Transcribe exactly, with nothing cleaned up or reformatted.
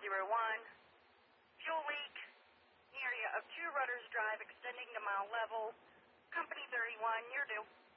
zero one. Fuel leak, area of Two Rudders Drive extending to mile level. Company thirty-one, you're due.